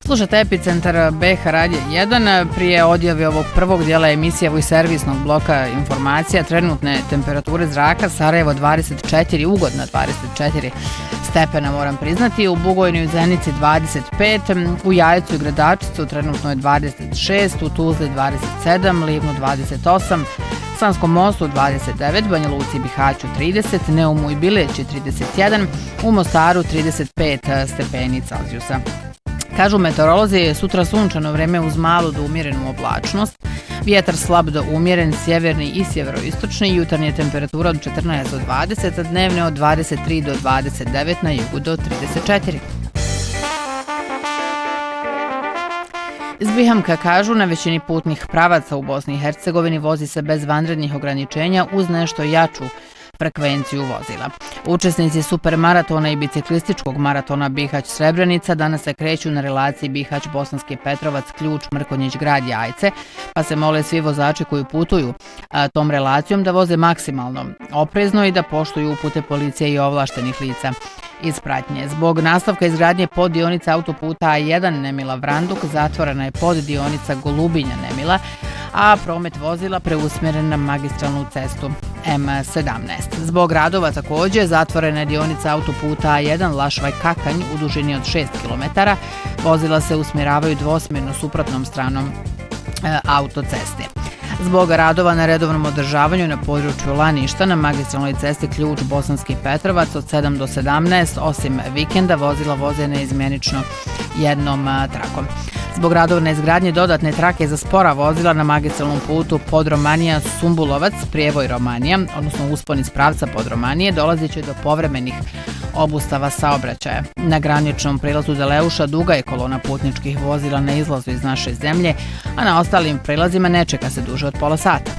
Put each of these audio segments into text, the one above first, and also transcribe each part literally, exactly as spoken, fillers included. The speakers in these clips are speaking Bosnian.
Slušate Epicentar B H Radio jedan. Prije odjave ovog prvog dijela emisije i servisnog bloka informacija trenutne temperature zraka Sarajevo dvadeset četiri, ugodna dvadeset četiri stepena moram priznati, u Bugojnu i Zenici dvadeset pet, u Jajcu i Gradačcu trenutno je dvadeset šest, u Tuzli dvadeset sedam, Livnu dvadeset osam, Sanskom Mostu dvadeset devet, Banja Luci i Bihaću trideset, Neumu i Bileći trideset jedan, u Mostaru trideset pet stepeni Celzijusa. Kažu meteorolozi, sutra sunčano vreme uz malu do umjerenu oblačnost, vjetar slab do umjeren, sjeverni i sjeveroistočni, jutarnje temperatura od četrnaest do dvadeset, a dnevne od dvadeset tri do dvadeset devet, na jugu do trideset četiri. Iz Bihamka kažu, na većini putnih pravaca u Bosni i Hercegovini vozi se bez vanrednih ograničenja uz nešto jaču frekvenciju vozila. Učesnici supermaratona i biciklističkog maratona Bihać-Srebrenica danas se kreću na relaciji Bihać-Bosanski Petrovac, Ključ, Mrkonjić, Grad, Jajce, pa se mole svi vozači koji putuju a, tom relacijom da voze maksimalno oprezno i da poštuju upute policije i ovlaštenih lica iz pratnje. Zbog nastavka izgradnje poddionica autoputa A jedan Nemila-Vranduk zatvorena je poddionica Golubinja-Nemila, a promet vozila preusmjeren na magistralnu cestu M sedamnaest. Zbog radova također zatvorena je dionica autoputa A jedan Lašvaj-Kakanj u dužini od šest kilometara. Vozila se usmjeravaju dvosmjerno suprotnom stranom e, autoceste. Zbog radova na redovnom održavanju na području Laništa na magistralnoj cesti Ključ Bosanski Petrovac od sedam do sedamnaest, osim vikenda, vozila voze neizmjenično jednom trakom. Zbog radova na izgradnje dodatne trake za spora vozila na magistralnom putu Podromanija-Sumbulovac, Prijevoj-Romanija, odnosno uspon iz pravca Podromanije, dolazit će do povremenih obustava saobraćaja. Na graničnom prilazu Deleuša duga je kolona putničkih vozila na izlazu iz naše zemlje, a na ostalim prilazima ne čeka se duže od pola sata.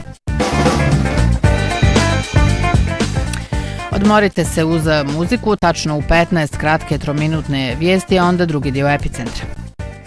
Odmorite se uz muziku, tačno u petnaest kratke trominutne vijesti, a onda drugi dio Epicentra.